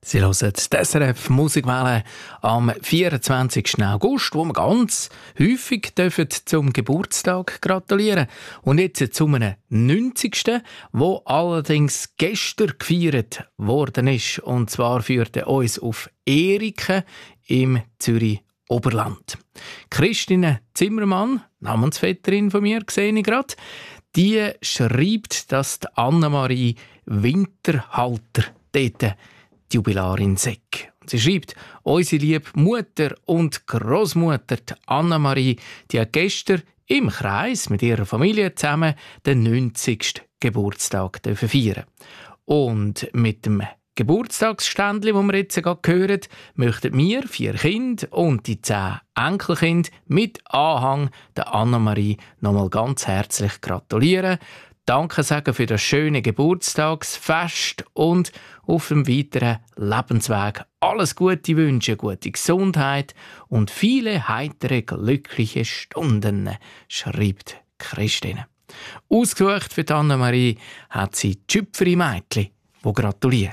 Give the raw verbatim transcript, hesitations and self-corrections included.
Sie hören die S R F Musikwelle am vierundzwanzigsten August, wo wir ganz häufig dürfen zum Geburtstag gratulieren. Und jetzt zu einem neunzigsten wo allerdings gestern gefeiert worden ist. Und zwar führt er uns auf Eriken im Zürich Oberland. Christine Zimmermann, Namensvetterin von mir, sehe ich gerade, die schreibt, dass die Annemarie Winterhalter dort die Jubilarin sei. Sie schreibt, unsere liebe Mutter und Großmutter Annemarie, die hat gestern im Kreis mit ihrer Familie zusammen den neunzigsten Geburtstag feiern. Und mit dem Geburtstagsständli, das wir jetzt gerade hören, möchten wir, vier Kinder und die zehn Enkelkinder mit Anhang der Annemarie nochmal ganz herzlich gratulieren. Danke sagen für das schöne Geburtstagsfest und auf dem weiteren Lebensweg alles Gute wünschen, gute Gesundheit und viele heitere, glückliche Stunden, schreibt Christine. Ausgesucht für Annemarie hat sie die Schüpferi-Mädchen, die gratulieren.